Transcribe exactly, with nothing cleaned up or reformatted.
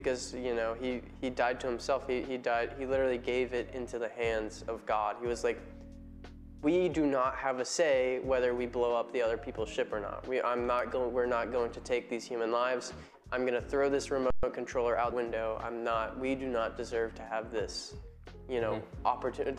because, you know, he, he died to himself. He, he died, he literally gave it into the hands of God. He was like, we do not have a say whether we blow up the other people's ship or not. We, I'm not going, we're not going to take these human lives. I'm going to throw this remote controller out the window. I'm not, we do not deserve to have this, you know, mm-hmm. opportunity,